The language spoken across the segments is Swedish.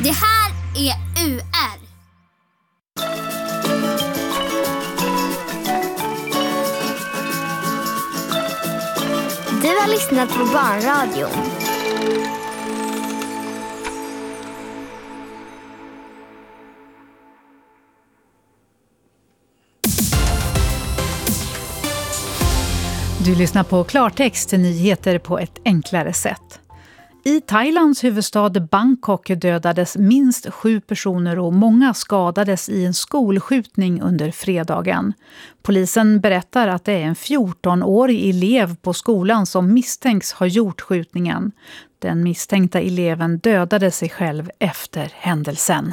Det här är UR. Du har lyssnat på Barnradion. Du lyssnar på klartext till nyheter på ett enklare sätt. I Thailands huvudstad Bangkok dödades minst 7 personer och många skadades i en skolskjutning under fredagen. Polisen berättar att det är en 14-årig elev på skolan som misstänks ha gjort skjutningen. Den misstänkta eleven dödade sig själv efter händelsen.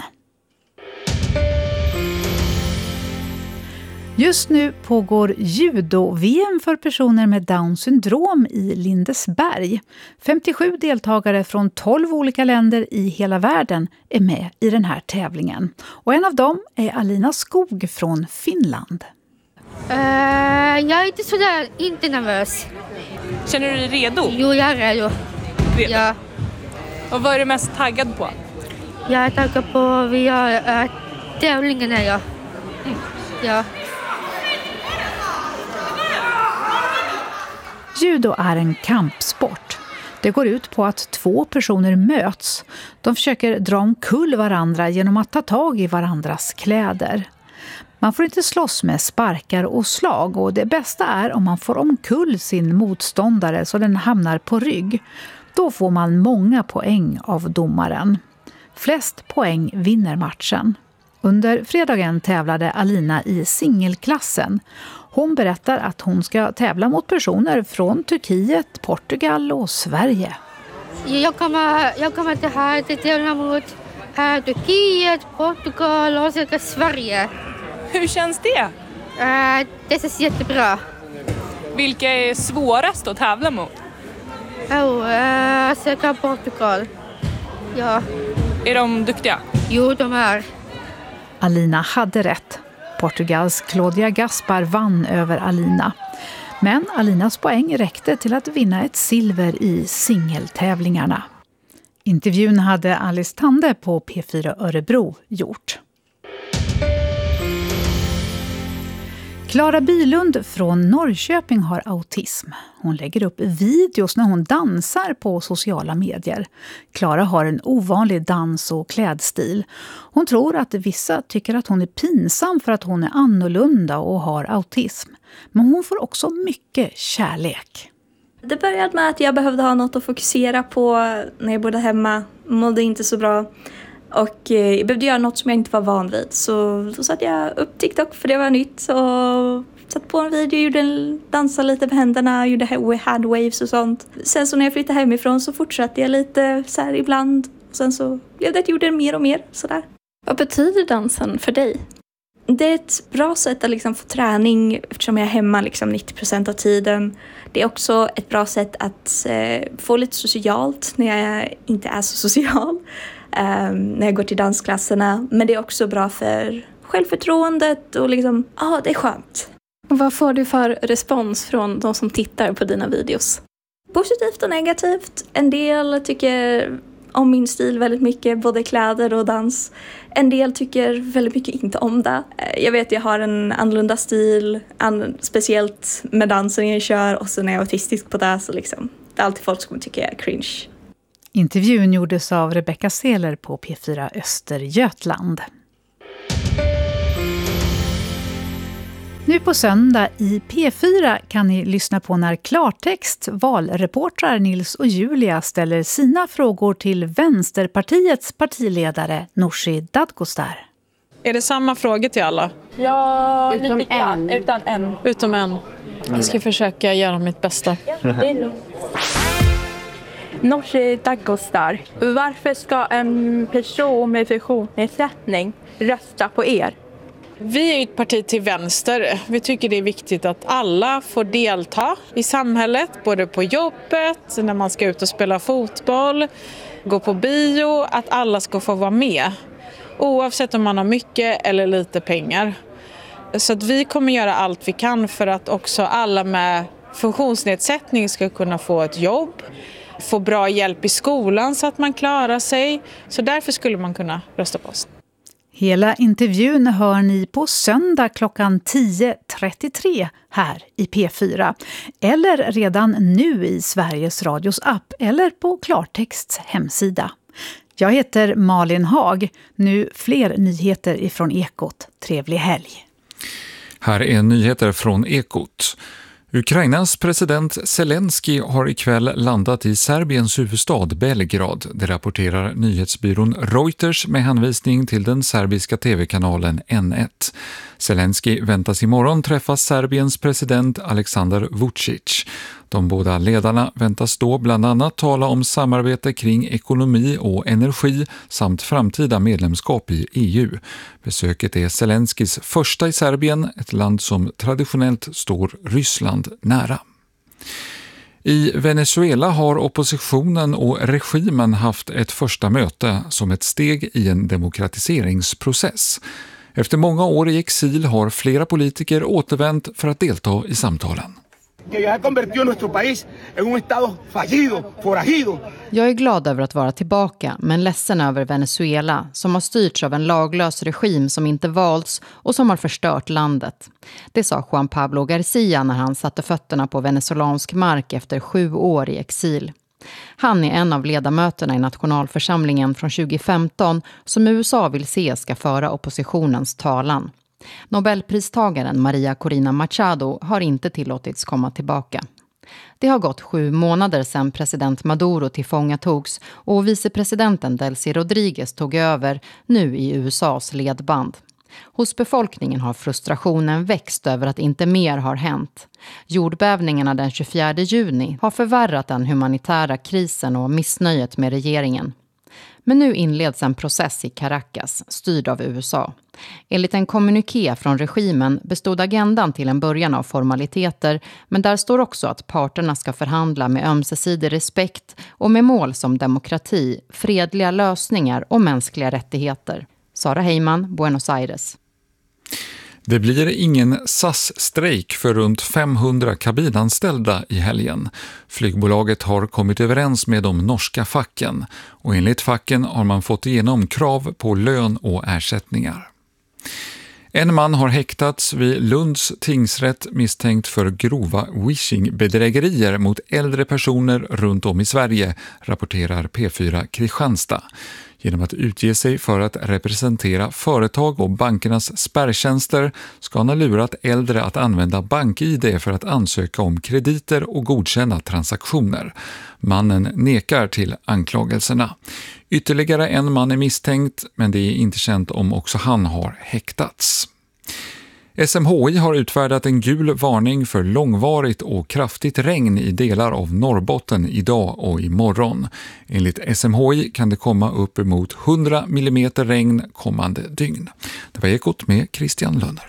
Just nu pågår judo-VM för personer med Downs syndrom i Lindesberg. 57 deltagare från 12 olika länder i hela världen är med i den här tävlingen. Och en av dem är Alina Skog från Finland. Jag är inte nervös. Känner du dig redo? Jo, jag är redo. Ja. Och vad är du mest taggad på? Jag är taggad på tävlingarna, ja. Ja. Judo är en kampsport. Det går ut på att 2 personer möts. De försöker dra omkull varandra genom att ta tag i varandras kläder. Man får inte slåss med sparkar och slag och det bästa är om man får omkull sin motståndare så den hamnar på rygg. Då får man många poäng av domaren. Flest poäng vinner matchen. Under fredagen tävlade Alina i singelklassen. Hon berättar att hon ska tävla mot personer från Turkiet, Portugal och Sverige. Jag kommer till här till tävla mot Turkiet, Portugal och Sverige. Hur känns det? Det känns jättebra. Vilka är svårast att tävla mot? Säkert Portugal. Ja. Är de duktiga? Jo, de är. Alina hade rätt. Portugals Claudia Gaspar vann över Alina. Men Alinas poäng räckte till att vinna ett silver i singeltävlingarna. Intervjun hade Alice Tande på P4 Örebro gjort. Klara Bylund från Norrköping har autism. Hon lägger upp videos när hon dansar på sociala medier. Klara har en ovanlig dans- och klädstil. Hon tror att vissa tycker att hon är pinsam för att hon är annorlunda och har autism. Men hon får också mycket kärlek. Det började med att jag behövde ha något att fokusera på när jag bodde hemma. Mådde inte så bra. Och jag behövde göra något som jag inte var van vid. Så då satte jag upp TikTok för det var nytt. Och satt på en video, dansade lite med händerna, gjorde handwaves och sånt. Sen så när jag flyttade hemifrån så fortsatte jag lite så här ibland. Och sen så blev det att jag gjorde mer och mer sådär. Vad betyder dansen för dig? Det är ett bra sätt att liksom få träning eftersom jag är hemma liksom 90% av tiden. Det är också ett bra sätt att få lite socialt när jag inte är så social. När jag går till dansklasserna. Men det är också bra för självförtroendet och liksom, det är skönt. Och vad får du för respons från de som tittar på dina videos? Positivt och negativt. En del tycker om min stil väldigt mycket, både kläder och dans. En del tycker väldigt mycket inte om det. Jag vet jag har en annorlunda stil, speciellt med dansen jag kör och så när jag är autistisk på det så liksom, det är alltid folk som tycker jag är cringe. Intervjun gjordes av Rebecca Seler på P4 Östergötland. Nu på söndag i P4 kan ni lyssna på när klartext valreportrar Nils och Julia ställer sina frågor till Vänsterpartiets partiledare Nooshi Dadgostar. Är det samma frågor till alla? Ja, utom en. Utom en. Jag ska försöka göra mitt bästa. Nooshi Dadgostar, varför ska en person med funktionsnedsättning rösta på er? Vi är ett parti till vänster. Vi tycker det är viktigt att alla får delta i samhället, både på jobbet, när man ska ut och spela fotboll, gå på bio, att alla ska få vara med. Oavsett om man har mycket eller lite pengar. Så att vi kommer göra allt vi kan för att också alla med funktionsnedsättning ska kunna få ett jobb. få bra hjälp i skolan så att man klarar sig. Så därför skulle man kunna rösta på oss. Hela intervjun hör ni på söndag klockan 10.33 här i P4. Eller redan nu i Sveriges Radios app eller på Klartexts hemsida. Jag heter Malin Haag. Nu fler nyheter ifrån Ekot. Trevlig helg. Här är nyheter från Ekot. Ukrainas president Zelensky har ikväll landat i Serbiens huvudstad Belgrad. Det rapporterar nyhetsbyrån Reuters med hänvisning till den serbiska tv-kanalen N1. Zelensky väntas imorgon träffa Serbiens president Aleksandar Vučić. De båda ledarna väntas då bland annat tala om samarbete kring ekonomi och energi samt framtida medlemskap i EU. Besöket är Zelenskys första i Serbien, ett land som traditionellt står Ryssland nära. I Venezuela har oppositionen och regimen haft ett första möte som ett steg i en demokratiseringsprocess. Efter många år i exil har flera politiker återvänt för att delta i samtalen. Jag är glad över att vara tillbaka, men ledsen över Venezuela som har styrts av en laglös regim som inte valts och som har förstört landet. Det sa Juan Pablo Garcia när han satte fötterna på venezolansk mark efter 7 år i exil. Han är en av ledamöterna i nationalförsamlingen från 2015 som USA vill se ska föra oppositionens talan. Nobelpristagaren Maria Corina Machado har inte tillåtits komma tillbaka. Det har gått 7 månader sedan president Maduro tillfångatogs och vicepresidenten Delcy Rodriguez tog över nu i USAs ledband. Hos befolkningen har frustrationen växt över att inte mer har hänt. Jordbävningarna den 24 juni har förvärrat den humanitära krisen och missnöjet med regeringen. Men nu inleds en process i Caracas, styrd av USA. Enligt en kommuniké från regimen bestod agendan till en början av formaliteter, men där står också att parterna ska förhandla med ömsesidig respekt och med mål som demokrati, fredliga lösningar och mänskliga rättigheter. Sara Heyman, Buenos Aires. Det blir ingen SAS-strejk för runt 500 kabinanställda i helgen. Flygbolaget har kommit överens med de norska facken och enligt facken har man fått igenom krav på lön och ersättningar. En man har häktats vid Lunds tingsrätt misstänkt för grova wishing-bedrägerier mot äldre personer runt om i Sverige, rapporterar P4 Kristianstad. Genom att utge sig för att representera företag och bankernas spärrtjänster ska han ha lurat äldre att använda BankID för att ansöka om krediter och godkänna transaktioner. Mannen nekar till anklagelserna. Ytterligare en man är misstänkt, men det är inte känt om också han har häktats. SMHI har utfärdat en gul varning för långvarigt och kraftigt regn i delar av Norrbotten idag och imorgon. Enligt SMHI kan det komma upp emot 100 mm regn kommande dygn. Det var Ekot med Christian Lönner.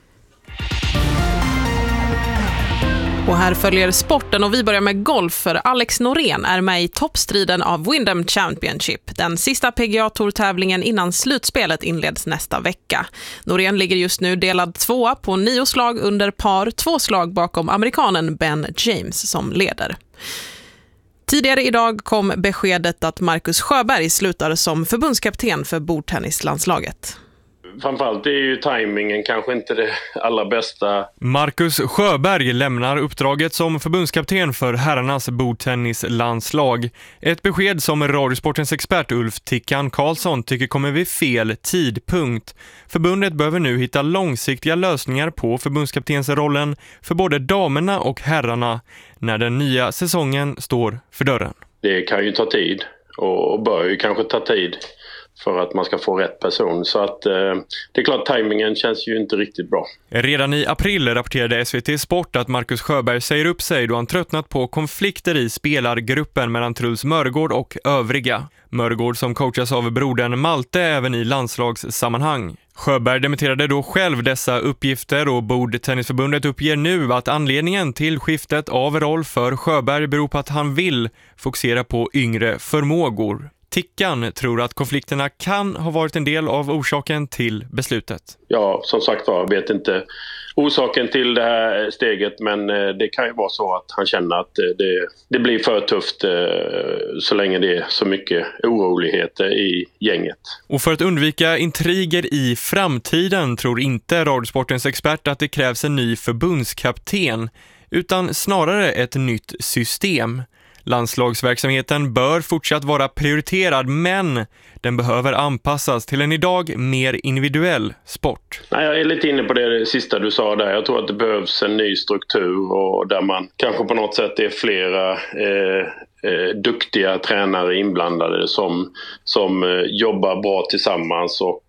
Och här följer sporten och vi börjar med golf för Alex Norén är med i toppstriden av Wyndham Championship. Den sista PGA-tourtävlingen innan slutspelet inleds nästa vecka. Norén ligger just nu delad 2 på 9 slag under par, 2 slag bakom amerikanen Ben James som leder. Tidigare idag kom beskedet att Marcus Sjöberg slutar som förbundskapten för bordtennislandslaget. Framförallt är ju tajmingen kanske inte det allra bästa. Marcus Sjöberg lämnar uppdraget som förbundskapten för herrarnas bordtennislandslag. Ett besked som Radiosportens expert Ulf Tickan Karlsson tycker kommer vid fel tidpunkt. Förbundet behöver nu hitta långsiktiga lösningar på förbundskaptensrollen för både damerna och herrarna när den nya säsongen står för dörren. Det kan ju ta tid och bör ju kanske ta tid för att man ska få rätt person. Så att det är klart, tajmingen känns ju inte riktigt bra. Redan i april rapporterade SVT Sport att Marcus Sjöberg säger upp sig då han tröttnat på konflikter i spelargruppen mellan Truls Mörgård och övriga. Mörgård som coachas av brodern Malte även i landslagssammanhang. Sjöberg dementerade då själv dessa uppgifter och Bordtennisförbundet uppger nu att anledningen till skiftet av roll för Sjöberg beror på att han vill fokusera på yngre förmågor. Tickan tror att konflikterna kan ha varit en del av orsaken till beslutet. Ja, som sagt var, jag vet inte orsaken till det här steget, men det kan ju vara så att han känner att det blir för tufft så länge det är så mycket oroligheter i gänget. Och för att undvika intriger i framtiden tror inte Radiosportens expert att det krävs en ny förbundskapten, utan snarare ett nytt system. Landslagsverksamheten bör fortsatt vara prioriterad, men den behöver anpassas till en idag mer individuell sport. Nej, jag är lite inne på det sista du sa där. Jag tror att det behövs en ny struktur och där man kanske på något sätt är flera duktiga tränare inblandade som jobbar bra tillsammans och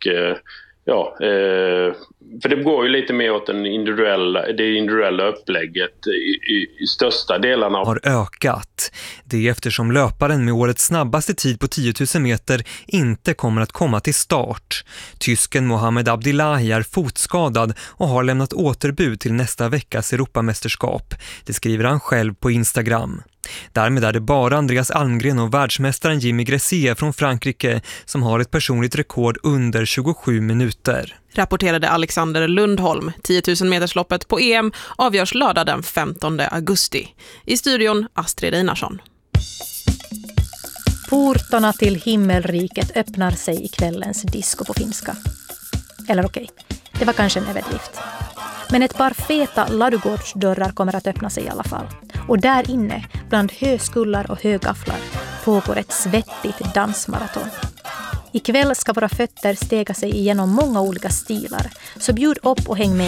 för det går ju lite mer åt det individuella upplägget i största delarna. Har ökat. Det är eftersom löparen med årets snabbaste tid på 10 000 meter inte kommer att komma till start. Tysken Mohamed Abdillahi är fotskadad och har lämnat återbud till nästa veckas Europamästerskap. Det skriver han själv på Instagram. Därmed är det bara Andreas Almgren och världsmästaren Jimmy Gressier från Frankrike som har ett personligt rekord under 27 minuter. Rapporterade Alexander Lundholm. 10 000 metersloppet på EM avgörs lördag den 15 augusti. I studion Astrid Einarsson. Portarna till himmelriket öppnar sig i kvällens disco på finska. Eller okej, det var kanske en överdrift. Men ett par feta ladugårdsdörrar kommer att öppna sig i alla fall. Och där inne, bland höskullar och högafflar, pågår ett svettigt dansmaraton. Ikväll ska våra fötter stega sig igenom många olika stilar, så bjud upp och häng med